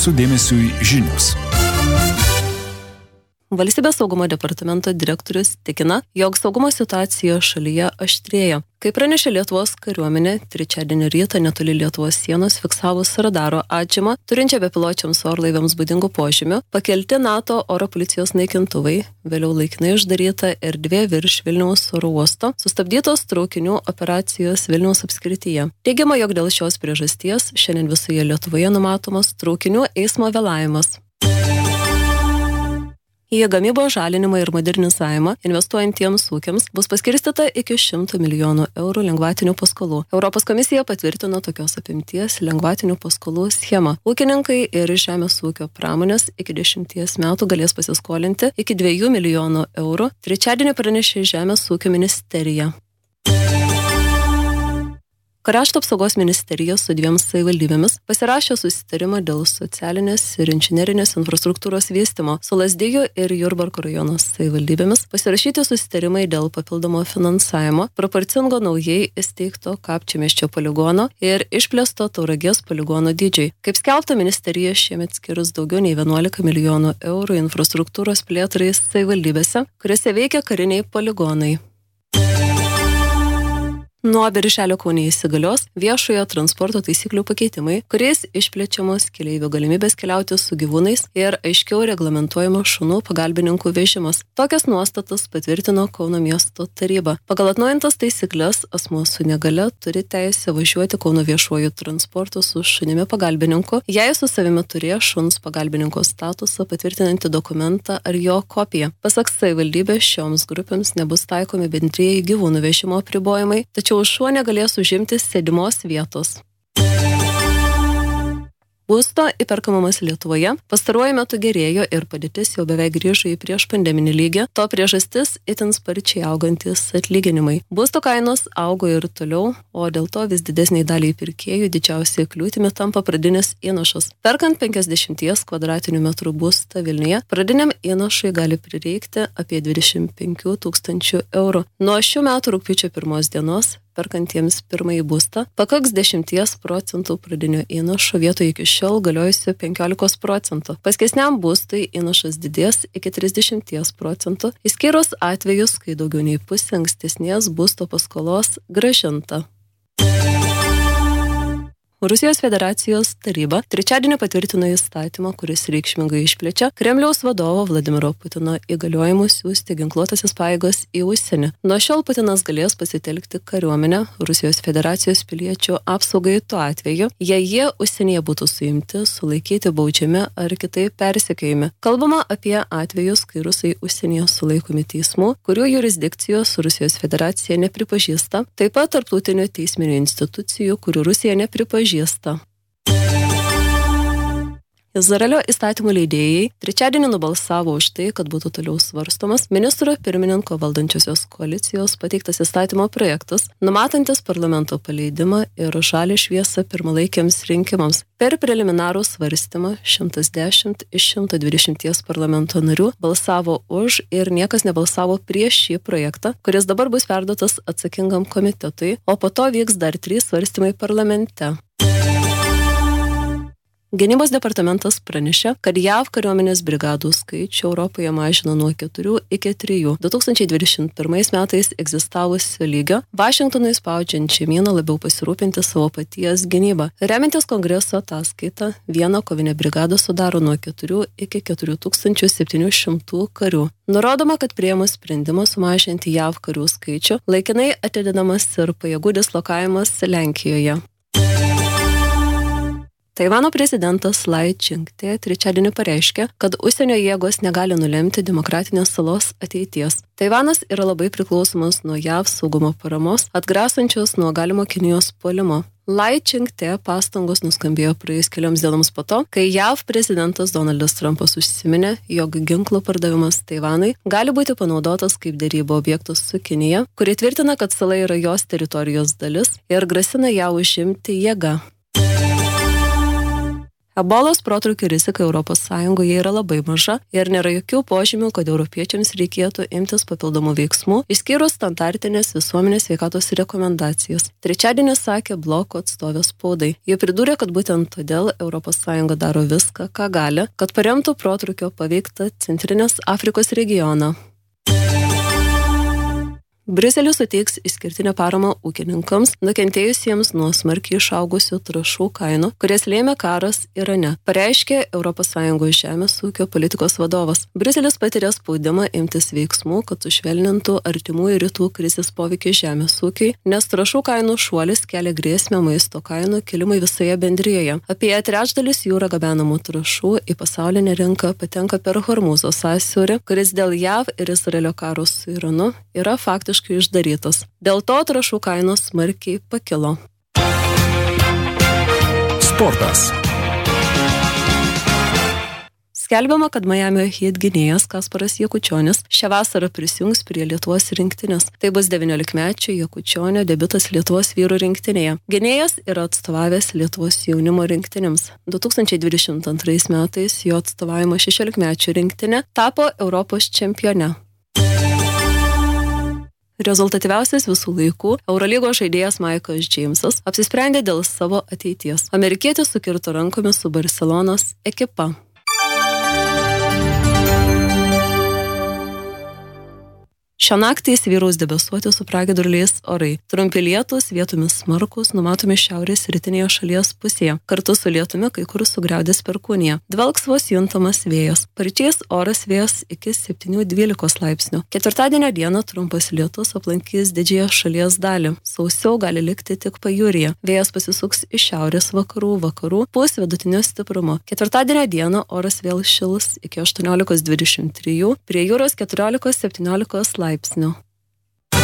Jūsų dėmesiui žinios. Valstybės saugumo departamento direktorius tikina, jog saugumo situacija šalyje aštrėja. Kaip pranešė Lietuvos kariuomenė, trečiadienio rytą netoli Lietuvos sienos fiksavus radaro atžymą, turinčią bepiločiams orlaiviams būdingų požymių, pakelti NATO oro policijos naikintuvai, vėliau laikinai uždaryta erdvė virš Vilniaus oro uosto, sustabdytos traukinių operacijos Vilniaus apskrityje. Teigiama, jog dėl šios priežasties šiandien visoje Lietuvoje numatomas traukinių eismo vėlavimas. Į gamybos žalinimą ir modernizavimą investuojantiems ūkiams bus paskirstyta iki 100 milijonų eurų lengvatinių paskolų. Europos komisija patvirtino tokios apimties lengvatinių paskolų schemą. Ūkininkai ir žemės ūkio pramonės iki 10 metų galės pasiskolinti iki 2 milijonų eurų. Trečiadienį pranešė Žemės ūkio ministerija. Krašto apsaugos ministerija su 2 savivaldybėmis pasirašė susitarimą dėl socialinės ir inžinerinės infrastruktūros vystymo. Su Lazdijų ir Jurbarko rajono savivaldybėmis pasirašyti susitarimai dėl papildomo finansavimo, proporcingo naujai įsteigto Kapčiamiesčio poligono ir išplėsto Tauragės poligono dydžiai. Kaip skelbta, ministerija šiemet skirs daugiau nei 11 milijonų eurų infrastruktūros plėtrai savivaldybėse, kuriuose veikia kariniai poligonai. Nuo birželio Kaune įsigalios viešojo transporto taisyklių pakeitimai, kuriais išplečiamos keleivių galimybės keliauti su gyvūnais ir aiškiau reglamentuojama šunų pagalbininkų vežimas. Tokias nuostatas patvirtino Kauno miesto taryba. Pagal atnaujintas taisyklės asmuo su negale turi teisę važiuoti Kauno viešuoju transportu su šunimi pagalbininku, jei su savimi turėjo šuns pagalbininko statusą patvirtinantį dokumentą ar jo kopiją. Pasak savivaldybės, šioms grupėms nebus taikomi bendrieji gyvūnų vežimo apribojimai, tačiau šuo negalės užimti sėdimos vietos. Būsto įperkamumas Lietuvoje pastaruoju metu gerėjo ir padėtis jau beveik grįžo į prieš pandeminį lygį. To priežastis itin sparčiai augantis atlyginimai. Būsto kainos augo ir toliau, o dėl to vis didesniai daliai pirkėjų didžiausia kliūtimi tampa pradinis įnašas. Perkant 50 kvadratinių metrų būstą Vilniuje, pradiniam įnašui gali prireikti apie 25 000 eurų. Nuo šių metų rugpjūčio 1 dienos perkantiems pirmąjį būstą pakaks 10% pradinio įnašo vietoje iki šiol galiojusio 15%. Paskesniam būstui įnašas didės iki 30%, išskyrus atvejus, kai daugiau nei pusė ankstesnės būsto paskolos grąžinta. Rusijos federacijos taryba trečiadienį patvirtino įstatymą, kuris reikšmingai išplečia Kremliaus vadovo Vladimiro Putino įgaliojimus siųsti ginkluotąsias pajėgas į užsienį. Nuo šiol Putinas galės pasitelkti kariuomenę Rusijos federacijos piliečių apsaugai tuo atveju, jei jie užsienyje būtų suimti, sulaikyti, baudžiami ar kitaip persekiojami. Kalbama apie atvejus, kai rusai užsienyje sulaikomi teismų, kurių jurisdikcijos Rusijos federacija nepripažįsta, taip pat tarptautinių teisminių institucijų, kurių Rusija nepripažįsta. Izraelio įstatymų leidėjai trečiadienį nubalsavo už tai, kad būtų toliau svarstomas ministro pirmininko valdančiosios koalicijos pateiktas įstatymo projektas, numatantis parlamento paleidimą ir žalią šviesą pirmalaikiams rinkimams. Per preliminarų svarstymą 110 iš 120 parlamento narių balsavo už ir niekas nebalsavo prieš šį projektą, kuris dabar bus perduotas atsakingam komitetui, o po to vyks dar 3 svarstymai parlamente. Gynybos departamentas pranešė, kad JAV kariuomenės brigadų skaičių Europoje mažino nuo 4 iki 3. 2021 metais egzistavusio lygio Vašingtonui spaudžiant žemyną labiau pasirūpinti savo paties gynybą. Remiantis kongreso ataskaita, viena kovinė brigada sudaro nuo 4 iki 4700 karių. Nurodoma, kad priėmus sprendimą sumažinti JAV karių skaičių, laikinai atidedamas ir pajėgų dislokavimas Lenkijoje. Taivano prezidentas Lai Ching-te trečiadienį pareiškė, kad užsienio jėgos negali nulemti demokratinės salos ateities. Taivanas yra labai priklausomas nuo JAV saugumo paramos, atgrasančios nuo galimo Kinijos puolimo. Lai Ching-te pastangos nuskambėjo praėjus kelioms dienoms po to, kai JAV prezidentas Donaldas Trumpas užsiminė, jog ginklų pardavimas Taivanui gali būti panaudotas kaip derybų objektas su Kinija, kuri tvirtina, kad sala yra jos teritorijos dalis ir grasina ją užimti jėga. Ebolos protrūkio rizika Europos Sąjungoje yra labai maža ir nėra jokių požymių, kad europiečiams reikėtų imtis papildomų veiksmų, išskyrus standartinės visuomenės sveikatos rekomendacijas. Trečiadienį sakė bloko atstovė spaudai. Jie pridūrė, kad būtent todėl Europos Sąjunga daro viską, ką gali, kad paremtų protrūkio paveiktą Centrinės Afrikos regioną. Briuselis suteiks išskirtinę paramą ūkininkams, nukentėjusiems nuo smarkiai išaugusių trąšų kainų, kurias lėmė karas Irane, pareiškė ES žemės ūkio politikos vadovas. Briuselis patiria spaudimą imtis veiksmų, kad sušvelnintų artimųjų rytų krizės poveikį žemės ūkiui, nes trąšų kainų šuolis kelia grėsmę maisto kainų kilimui visoje bendrijoje. Apie trečdalis jūra gabenamų trąšų į pasaulinę rinką patenka per Hormūzo sąsiaurį, kuris dėl JAV ir Izraelio karo su Iranu yra faktiškai išdarytas. Dėl to trąšų kainos smarkiai pakilo. Sportas. Skelbiama, kad Miamio Heat gynėjas Kasparas Jakučionis šią vasarą prisijungs prie Lietuvos rinktinės. Tai bus 19-mečio Jakučionio debiutas Lietuvos vyrų rinktinėje. Gynėjas yra atstovavęs Lietuvos jaunimo rinktinėms. 2022 metais jo atstovavimo 16-mečio rinktinė tapo Europos čempione. Rezultatyviausias visų laikų Eurolygos žaidėjas Maikas Džeimsas apsisprendė dėl savo ateities. Amerikietis sukirto rankomis su Barcelonos ekipa. Šią naktį įsivyraus debesuoti su pragiedruliais orai. Trumpi lietūs, vietomis smarkūs, numatomi šiaurės rytinėje šalies pusėje. Kartu su lietumi kai kur sugriaudės perkūnija. Dvelks vos juntamas vėjas. Paryčiais oras vėjas iki 7-12 laipsnių. Ketvirtadienio dieną trumpas lietus aplankys didžiąją šalies dalį. Sausiau gali likti tik pajūryje. Vėjas pasisuks iš šiaurės vakarų, pūs vidutinio stiprumo. Ketvirtadienio dieną oras vėl šils iki 18-23, prie jūros 14-17 laipsnių.